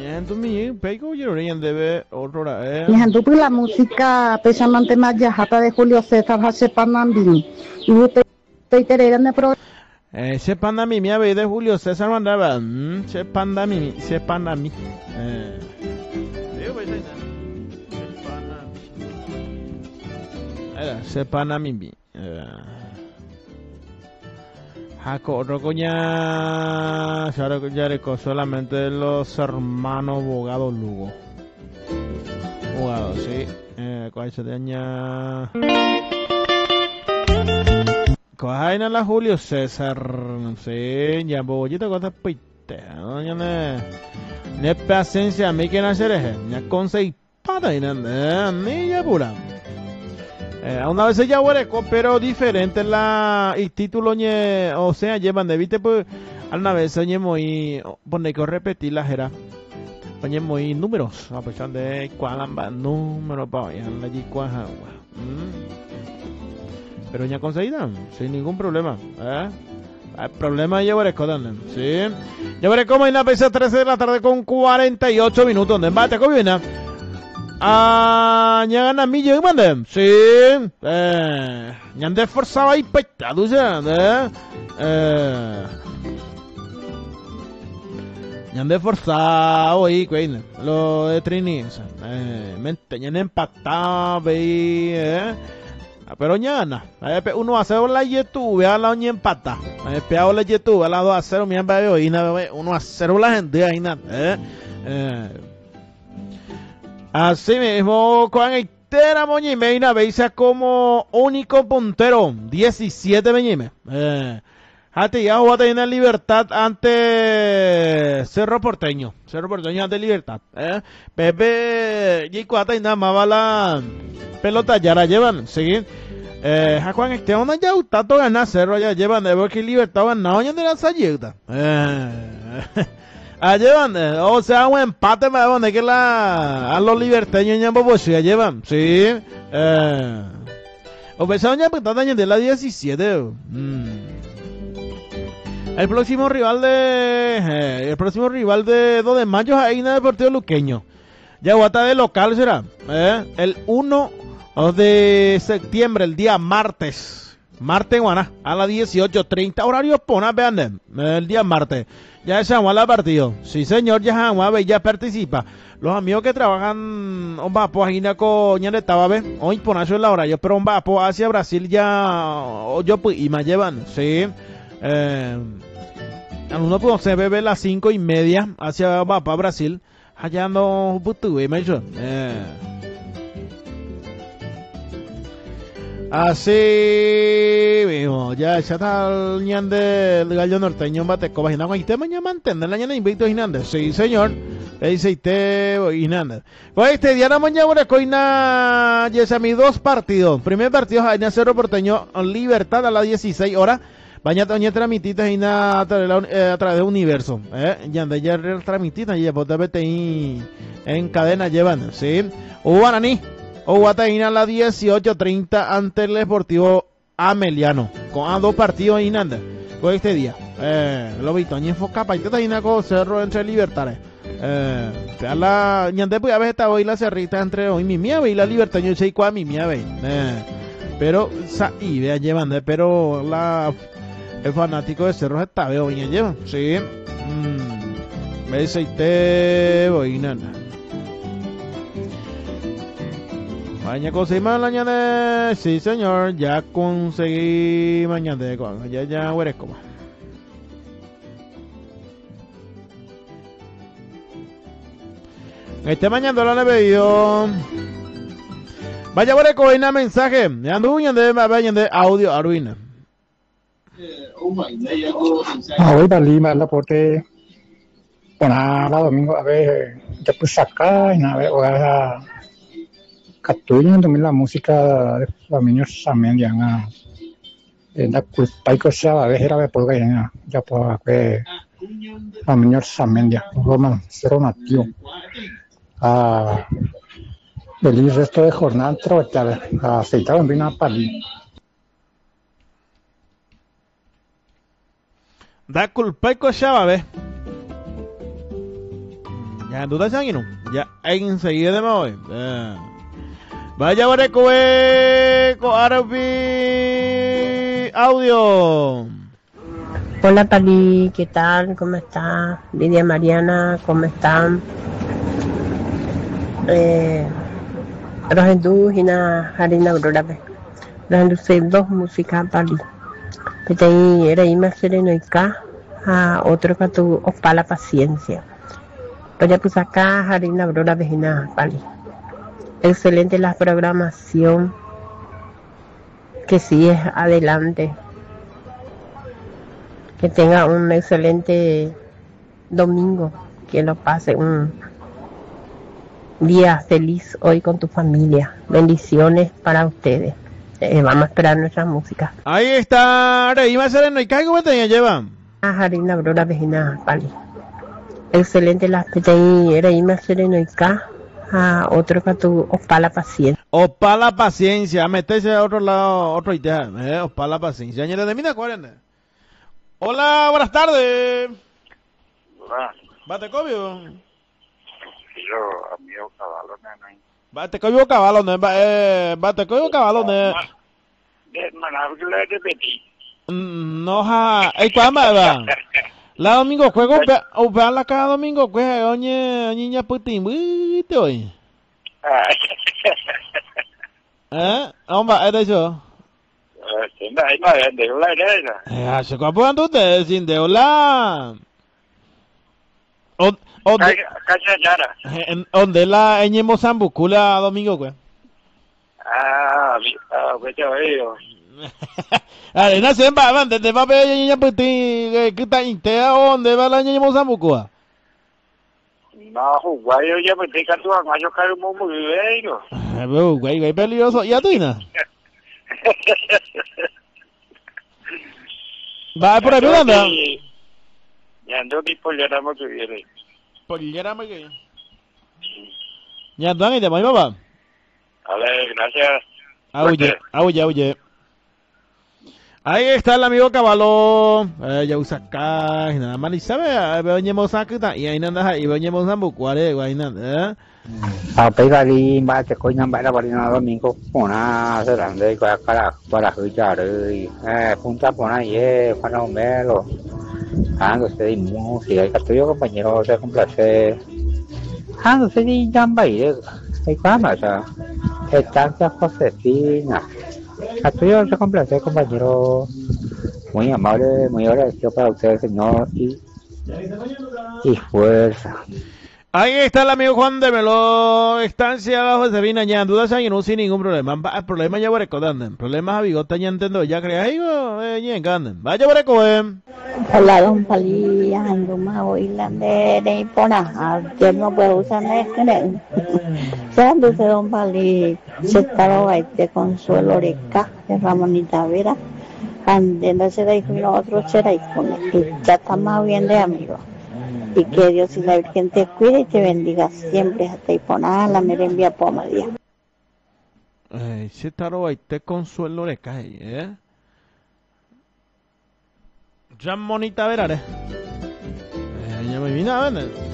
tu mi pego yo debe otra Ejemplo, pues la música precisamente más yajata de Julio César Hace Panambini. Y usted te en el programa. Se panda mi mia de Julio César mandaba se panda mi digo pues ahí era se panda mi Jaco Rocoña Yareco solamente los hermanos Bogado Lugo Bogado sí cuál se daña Cojaina la Julio César, no sé, ya bollito con esta pite, no ya ne paciencia a mí que nacer es, ya con seis patas y nada, ni ya pura. Una vez ya huereco, pero diferente la y título ñe, o sea, llevan de viste pues una vez oye muy pone que repetir la jera. Oye muy números, a pesar de cuál número para allí cuaja. Pero ya conseguida, sin ningún problema. El problema ya veré cómo sí. Ya veré cómo en la PC 13 de la tarde con 48 minutos. De embate, ¿cómo viene? Ya gana millo y mande. Sí. Ya han desforzado ahí petado ya. Ya han desforzado ahí, güey. Lo de Trini. Ya han empatado, pero ñana, uno a 0 la YouTube, a la oña empata. Peado la YouTube, a la 2 a 0, mi amba de hoy, 1 a 0 la gente ahí nada. Así mismo, con entera moña y meina, veis como único puntero, 17 meñime. Hati ya va a tener Libertad ante Cerro Porteño ante Libertad. Pepe y cuata y nada más va la pelota ya la llevan, ¿sí? Juan Esteban ya tanto ganar Cerro ya llevan de ver que Libertad ganado ya de la sayuda. Llevan, o sea, un empate me van de que a los liberteños ya pues ya llevan, ¿sí? O pensaban ya pues de la 17. El próximo rival de 2 de mayo es Aina Deportivo Luqueño. Yaguata de local será. El 1 de septiembre, el día martes. Martes, Guaná, a las 18:30. Horario Pona, vean, el día martes. Ya se llama el partido. Sí, señor, ya se ya participa. Los amigos que trabajan, un vapo, Aina Coña de Tababe, hoy ponacho en la hora. Pero un vapo hacia Brasil ya, yo pues, y me llevan, sí. Algunos pues se bebe las 5:30 hacia para Brasil. Allá no putuve, me dijo. Así mismo, ya está el ñande el gallo norteño en Bateco, vagina con este mañana mantener la ñana invicto Hernández. Sí, señor. Dice usted Hernández. Pues este día de mañana una coina Yesami 2 partidos. Primer partido Jaina Cerro Porteño Libertad a las 16 horas. Baña toña transmitita a través de Universo. Ya anda ya transmitita y ya pues en cadena llevan, ¿sí? Guaraní o Guataína a las 18:30 ante el Deportivo Ameliano. Con a 2 partidos y nada. Con este día. Lo visto, ni enfoca para que está con Cerro entre Libertades. La ñande pues a veces está hoy la cerrita entre hoy mi mía y la Libertad yo sé cuál mi mía pero y vea llevan pero el fanático de Cerro está veo bien llevan sí me dice usted voy nada mañana conseguí mañana sí señor ya conseguí mañana ya huerezco este mañana lo han pedido. Vaya por el mensaje. Anduñan de audio Arduino. Hoy Lima la porte. Bueno, la domingo a ver, ya pues acá y nada, o sea, capturan también la música de Flaminio Samendia. La culpa y cosa a ver era de por ya pues que Flaminio Samendia, Roma, cero nativo. El resto de jornada aceitaron bien a palí. Da culpa y cosa, a ver. Ya, tú estás sanguino. Ya, enseguida de me voy. Vaya Bareco Arabi audio. Hola Pali, ¿qué tal? ¿Cómo estás? Lidia Mariana, ¿cómo están? Rohendu hina harina aurora be. Rohendu dos música Pali. Petei era ima serenoica a otro que tu opa la paciencia. Pero pues acá harina aurora vejina Pali. Excelente la programación. Que sigue adelante. Que tenga un excelente domingo. Que lo pase un día feliz hoy con tu familia. Bendiciones para ustedes. Vamos a esperar nuestra música. Ahí está Reima Sereno. ¿Y qué comentario llevan? Harina Aurora Vejina Pali. Excelente la petei Reima Sereno y K. Otro que tu opa la paciencia. Opa la paciencia. Meterse a otro lado, otro idea. Opa la paciencia. Añade de mina, ¿cuál? Hola, buenas tardes. Hola. Batecobio. Yo, amigo caballo, nene. Batecobio caballo, Batecobio caballo, De manabla de Betty. No, ja. ¿Cuál más va? La domingo juego, o vean la cada domingo, pues, oye, niña putin, ¿viste hoy? Hombre, ¿eres yo? Này nói đều lại đấy rồi. Se compró tú te sin de hola. Cacha nhara. ¿Dónde la en Mozambucula domingo, pues? Bây giờ ấy rồi. No sé, va, desde va a ver niña putin, ¿qué está intea dónde va la niña Mozambucua? Nó hùng quay yo mình thấy cái tuang mà cho cái mua mười ấy rồi. Güey, peligroso. ¿Y a tú, Ina? Va por ahí, ¿verdad? Ya ando ni pollera más que viene. Pollera más que. Ya ando y te voy, papá. Vale, gracias. Auye. Ahí está el amigo Caballo. Ya usa acá. Y nada más ni sabe. Veníamos acá. Y ahí nada. Y veníamos a Bucuare. Ahí nada. Bây giờ đi ba sẽ có nhắm bãi là bãi nào đó mình có na sẽ làm đây qua là hơi trả đời phun chấp qua này khoan ông bé rồi rồi sẽ đi mua thì cái túi có bao nhiêu sẽ không là sẽ rồi sẽ đi nhắm bãi đấy hay quá mà sao cái trang chắc có sẽ đi nè cái túi sẽ không là sẽ không bao nhiêu mấy nhà máu đấy mấy ở đây cho bao giờ sẽ nhỏ y fuerza. Ahí está el amigo Juan de Melo, estancia abajo de Sabina, ya dudas hay no sin ningún problema. El problema ya recordando, problemas a bigota ya entiendo, ya creas ya encantan. Vaya Hola, don Pali, ando más oílan de Ipona, yo no puedo usar este nen. Sean dulce don Pali, se estaba de Consuelo Oreca, de Ramonita Vera, andando se da y con otro será y con el ya está más bien de amigos. Y que Dios y la Virgen te cuide y te bendiga siempre hasta Ipona, la merembia Pomadía. Se taro ahí te Consuelo Oreca, Ya monita verá, ya me vine a ver.